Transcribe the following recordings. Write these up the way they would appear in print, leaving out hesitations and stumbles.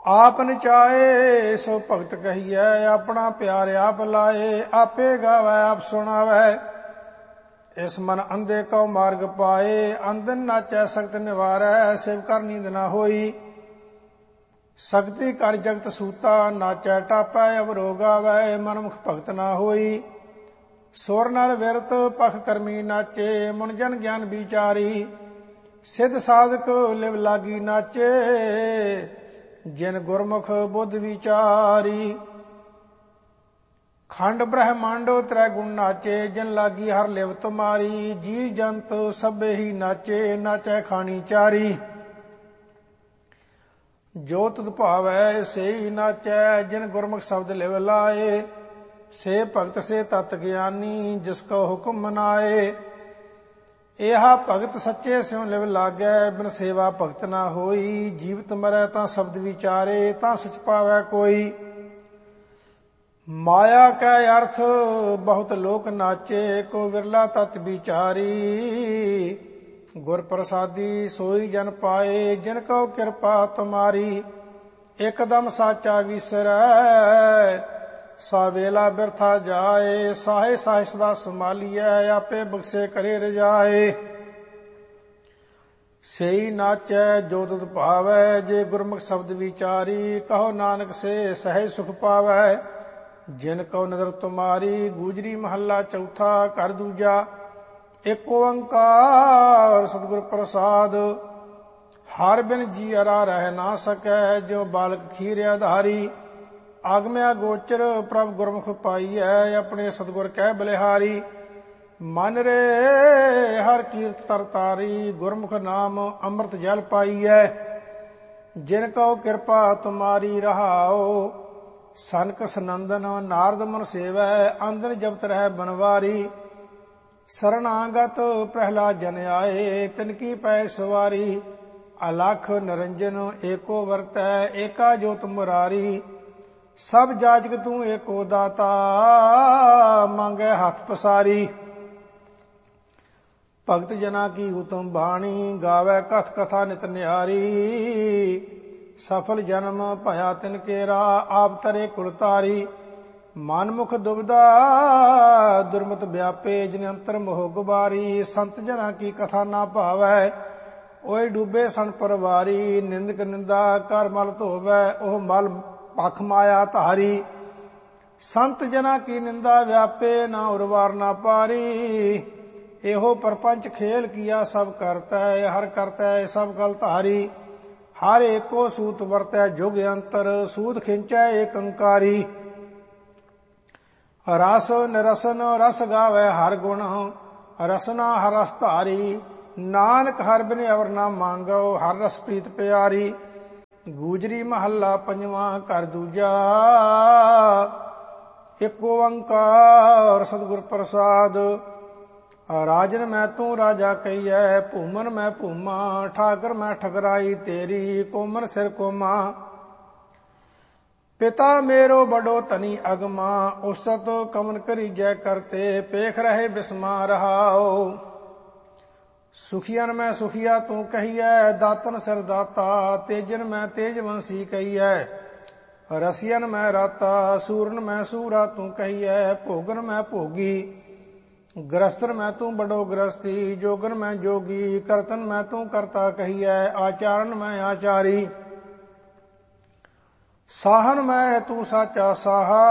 ਆਪ ਨਚਾਏ ਸੋ ਭਗਤ ਕਹੀਐ, ਆਪਣਾ ਪਿਆਰ ਆਪ ਲਾਏ। ਆਪੇ ਗਾਵੈ ਆਪ ਸੁਣਾਵੈ, ਇਸ ਮਨ ਅੰਧੇ ਕਉ ਮਾਰਗ ਪਾਏ। ਅੰਧਨ ਨਾਚੈ ਸਖਤ ਨਿਵਾਰੈ, ਸਿਵ ਕਰ ਨੀਂਦ ਨਾ ਹੋਈ। ਸਕਤੀ ਕਰ ਜਗਤ ਸੂਤਾ, ਨਾਚੈ ਟਾਪੈ ਅਵਰੋ ਗਾਵੈ। ਮਨਮੁਖ ਭਗਤ ਨਾ ਹੋਈ, ਸੁਰ ਨਰ ਵਿਰਤ ਪਖ ਕਰਮੀ ਨਾਚੇ। ਮੁਨ ਜਨ ਗਿਆਨ ਵਿਚਾਰੀ, ਸਿੱਧ ਸਾਧਕ ਲਿਵ ਲਾਗੀ ਨਾਚੇ। ਜਿਨ ਗੁਰਮੁਖ ਬੁੱਧ ਵਿਚਾਰੀ, ਖੰਡ ਬ੍ਰਹਮੰਡ ਤ੍ਰੈ ਗੁਣ ਨਾਚੇ। ਜਿਨ ਲਾਗੀ ਹਰ ਲਿਵ ਤੁਮਾਰੀ, ਜੀ ਜੰਤ ਸਭੇ ਹੀ ਨਾਚੇ। ਨਾਚੈ ਖਾਣੀ ਚਾਰੀ, ਜੋ ਤੁਧ ਭਾਵੈ ਸੇਈ ਨਾਚੈ। ਜਿਨ ਗੁਰਮੁਖ ਸ਼ਬਦ ਲਿਵ ਲਾਏ, ਸੇ ਭਗਤ ਸੇ ਤਤ ਗਿਆਨੀ। ਜਿਸ ਕੋ ਹੁਕਮ ਮਨਾਏ, ਇਹਾ ਭਗਤ ਸੱਚੇ ਸਿਉ ਲਿਵ ਲਾਗੈ। ਬਿਨ ਸੇਵਾ ਭਗਤ ਨਾ ਹੋਈ, ਜੀਵਤ ਮਰੈ ਤਾਂ ਸ਼ਬਦ ਵਿਚਾਰੇ। ਤਾਂ ਸਚ ਪਾਵੈ ਕੋਈ, ਮਾਇਆ ਕੈ ਅਰਥ ਬਹੁਤ ਲੋਕ ਨਾਚੇ। ਕੋ ਵਿਰਲਾ ਤਤ ਵਿਚਾਰੀ, ਗੁਰ ਪ੍ਰਸਾਦੀ ਸੋਈ ਜਨ ਪਾਏ। ਜਿਨ ਕਉ ਕਿਰਪਾ ਤੁਮਾਰੀ, ਇਕਦਮ ਸਾਚਾ ਵਿਸਰੈ। ਸਾ ਵੇਲਾ ਬਿਰਥਾ ਜਾਏ, ਸਾਹੇ ਸਾਹੇ ਸਦਾ ਸੰਭਾਲੀਐ। ਆਪੇ ਬਖਸ਼ੇ ਕਰੇ ਰਜਾਏ, ਸੇਈ ਨਾਚੈ ਜੋ ਤੁਧ ਭਾਵੈ। ਜੇ ਗੁਰਮੁਖ ਸ਼ਬਦ ਵਿਚਾਰੀ, ਕਹੋ ਨਾਨਕ ਸੇ ਸਹਿਜ ਸੁਖ ਪਾਵੈ। ਜਿਨ ਕਉ ਨਦਰ ਤੁਮਾਰੀ, ਗੂਜਰੀ ਮਹੱਲਾ ਚੌਥਾ ਘਰ ਦੂਜਾ। ਇਕ ਓੰਕਾਰ ਸਤਿਗੁਰ ਪ੍ਰਸਾਦ, ਹਰ ਬਿਨ ਜੀ ਅਰਾ ਰਹਿ ਨਾ ਸਕੈ। ਜਿਉ ਬਾਲਕ ਖੀਰ ਆਧਾਰੀ, ਆਗਮਿਆ ਗੋਚਰ ਪ੍ਰਭ ਗੁਰਮੁਖ ਪਾਈਐ। ਆਪਣੇ ਸਤਿਗੁਰ ਕਹਿ ਬਲਿਹਾਰੀ, ਮਨ ਰੇ ਹਰ ਕੀਰਤ ਤਰਤਾਰੀ। ਗੁਰਮੁਖ ਨਾਮ ਅੰਮ੍ਰਿਤ ਜਲ ਪਾਈਐ। ਜਿਨ ਕਉ ਕਿਰਪਾ ਤੁਮਾਰੀ ਰਹਾਉ, ਸਨਕ ਸਨੰਦਨ ਨਾਰਦ ਮਨ ਸੇਵੈ। ਅੰਦਨ ਜਪਤ ਰਹਿ ਬਨਵਾਰੀ, ਸਰਣਾਗਤ ਪ੍ਰਹਿਲਾਦ ਜਨ ਆਏ। ਤਿਨ ਕੀ ਪੈ ਸਵਾਰੀ, ਅਲਖ ਨਿਰੰਜਨ ਏਕੋ ਵਰਤੈ। ਏਕਾ ਜੋਤ ਮੁਰਾਰੀ, ਸਭ ਜਾਜਕ ਤੂੰ ਏਕੋ ਦਾਤਾ। ਮੰਗੈ ਹੱਥ ਪਸਾਰੀ, ਭਗਤ ਜਨਾ ਕੀ ਉਤਮ ਬਾਣੀ। ਗਾਵੈ ਕਥ ਕਥਾ ਨਿਤ ਨਿਆਰੀ, ਸਫਲ ਜਨਮ ਭਇਆ ਤਿਨ ਕੇਰਾ। ਆਪ ਤਰੇ ਕੁਲ ਤਾਰੀ, ਮਨਮੁਖ ਦੁਬਿਧਾ ਦੁਰਮਤ ਵਿਆਪੇ। ਜਿਨ ਅੰਤਰ ਮੋਹ ਗੁਬਾਰੀ, ਸੰਤ ਜਨਾ ਕੀ ਕਥਾ ਨਾ ਭਾਵੈ। ਓਏ ਡੂਬੇ ਸਣ ਪਰਵਾਰੀ, ਨਿੰਦਕ ਨਿੰਦਾ ਕਰ ਮਲ ਧੋਵੈ। ਉਹ ਮਲ ਪਖ ਮਾਇਆ ਧਾਰੀ, ਸੰਤ ਜਨਾ ਕੀ ਨਿੰਦਾ ਵਿਆਪੇ। ਨਾ ਉਰਵਾਰ ਨਾ ਪਾਰੀ, ਇਹੋ ਪਰਪੰਚ ਖੇਲ ਕੀਆ ਸਭ ਕਰਤੈ। ਹਰ ਕਰਤੈ ਸਭ ਕਲ ਧਾਰੀ, ਹਰ ਏਕੋ ਸੂਤ ਵਰਤੈ ਜੁਗ ਅੰਤਰ। ਸੂਦ ਖਿੰਚੈ ਏਕ ਓੰਕਾਰੀ, ਰਸ ਨਿਰਸਨ ਰਸ ਗਾਵੈ ਹਰ ਗੁਣ। ਰਸਨਾ ਹਰ ਰਸ ਧਾਰੀ, ਨਾਨਕ ਹਰ ਬਿਨ ਅਵਰ ਨਾ ਮੰਗੋ। ਹਰ ਰਸ ਪ੍ਰੀਤ ਪਿਆਰੀ, ਗੂਜਰੀ ਮਹੱਲਾ ਪੰਜਵਾਂ ਘਰ ਦੂਜਾ। ਇਕ ਓੰਕਾਰ ਸਤਿਗੁਰ ਪ੍ਰਸਾਦ, ਰਾਜਨ ਮੈਂ ਤੂੰ ਰਾਜਾ ਕਹੀਐ। ਭੂਮਨ ਮੈਂ ਭੂਮਾ, ਠਾਕਰ ਮੈਂ ਠਕਰਾਈ ਤੇਰੀ। ਕੋਮਨ ਸਿਰ ਕੋਮਾ, ਪਿਤਾ ਮੇਰੋ ਬੜੋ ਧਨੀ ਅਗਮਾ। ਉਸਤ ਕਮਨ ਕਰੀ ਜੈ ਕਰਤੇ, ਪੇਖ ਰਹੇ ਬਿਸਮਾ ਰਹਾਓ। ਸੁਖੀਅਨ ਮੈਂ ਸੁਖੀਆ ਤੂੰ ਕਹੀਐ। ਦਾਤਨ ਸਿਰ ਦਾਤਾ, ਤੇਜਨ ਮੈਂ ਤੇਜਵੰਸੀ ਕਹੀਐ। ਰਸੀਅਨ ਮੈਂ ਰਾਤਾ, ਸੂਰਨ ਮੈਂ ਸੂਰਾ ਤੂੰ ਕਹੀਐ। ਭੋਗਨ ਮੈਂ ਭੋਗੀ, ਗ੍ਰਸਤਨ ਮੈਂ ਤੂੰ ਬੜੋ ਗ੍ਰਸਤੀ। ਜੋਗਨ ਮੈਂ ਜੋਗੀ, ਕਰਤਨ ਮੈਂ ਤੂੰ ਕਰਤਾ ਕਹੀਐ। ਆਚਾਰਨ ਮੈਂ ਆਚਾਰੀ, ਸਾਹਨ ਮੈਂ ਤੂੰ ਸਾਚਾ ਸਾਹਾ।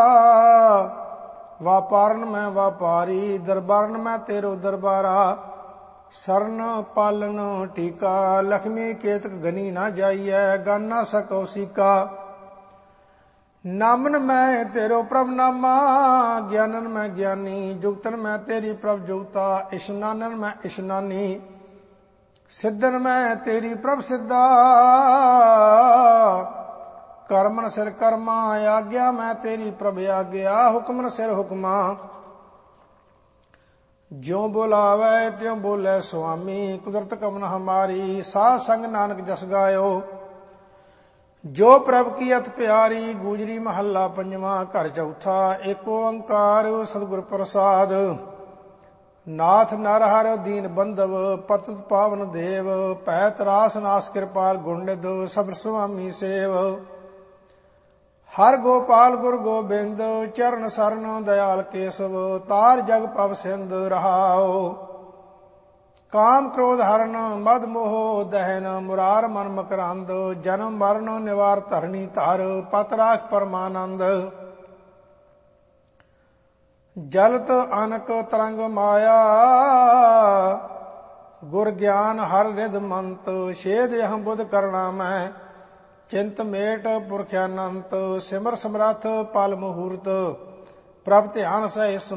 ਵਾਪਾਰਨ ਮੈਂ ਵਾਪਾਰੀ, ਦਰਬਾਰਨ ਮੈਂ ਤੇਰੋ ਦਰਬਾਰਾ। ਸਰਨ ਪਾਲਨ ਟੀਕਾ, ਲਖਮੀ ਕੇਤਕ ਗਨੀ ਨਾ ਜਾਈਐ। ਗਨ ਨਾ ਸਕੋ ਸੀਕਾ, ਨਾਮਨ ਮੈਂ ਤੇਰੋ ਪ੍ਰਭ ਨਾਮਾ। ਗਿਆਨਨ ਮੈਂ ਗਿਆਨੀ, ਜੁਗਤਨ ਮੈਂ ਤੇਰੀ ਪ੍ਰਭ ਜੁਗਤਾ। ਇਸ਼ਨਾਨਨ ਮੈਂ ਇਸ਼ਨਾਨੀ, ਸਿੱਧਨ ਮੈਂ ਤੇਰੀ ਪ੍ਰਭ ਸਿੱਧਾ। ਕਰਮਨ ਸਿਰ ਕਰਮਾ, ਆਗਿਆ ਮੈਂ ਤੇਰੀ ਪ੍ਰਭ ਆਗਿਆ। ਹੁਕਮਨ ਸਿਰ ਹੁਕਮਾ, ਜਿਉ ਬੁਲਾਵੈ ਤਿਉ ਬੋਲੇ ਸੁਆਮੀ। ਕੁਦਰਤ ਕਮਨ ਹਮਾਰੀ, ਸਾਧ ਸੰਗ ਨਾਨਕ ਜਸ ਗਾਇਓ। ਜੋ ਪ੍ਰਭ ਕੀ ਅਤ ਪਿਆਰੀ, ਗੂਜਰੀ ਮਹੱਲਾ ਪੰਜਵਾਂ ਘਰ ਚੌਥਾ। ਇਕ ਓੰਕਾਰ ਸਤਿਗੁਰ ਪ੍ਰਸਾਦ, ਨਾਥ ਨਰ ਹਰਿ ਦੀਨ ਬੰਧਵ, ਪਤਿਤ ਪਾਵਨ ਦੇਵ, ਭੈ ਤਰਾਸ ਨਾਸ ਕਿਰਪਾਲ ਗੁਣਨਿਧ, ਸਬਰ ਸੁਆਮੀ ਸੇਵ। ਹਰ ਗੋਪਾਲ ਗੁਰ ਗੋਬਿੰਦ, ਚਰਨ ਸਰਨ ਦਇਆਲ ਕੇਸਵ, ਤਾਰ ਜਗ ਪਵ ਸਿੰਧ ਰਹਾਉ। ਕਾਮ ਕ੍ਰੋਧ ਹਰਨ ਮਦ ਮੋਹ ਦਹਿਨ, ਮੁਰਾਰ ਮਨ ਮਕਰੰਦ, ਜਨਮ ਮਰਨ ਨਿਵਾਰ ਧਰਣੀ ਧਰ, ਪਤ ਰਾਖ ਪਰਮਾਨੰਦ। ਜਲਤ ਅਨਕ ਤਰੰਗ ਮਾਇਆ, ਗੁਰ ਗਿਆਨ ਹਰ ਰਿਧ ਮੰਤ, ਛੇਦ ਅਹੰ ਬੁੱਧ ਕਰਣਾ ਮੈਂ, ਚਿੰਤ ਮੇਟ ਪੁਰਖ ਅਨੰਤ, ਸਿਮਰ ਸਮਰੱਥ ਪਲ ਮਹੂਰਤ, ਪ੍ਰਭ ਧਿਆਨ ਸਹਿ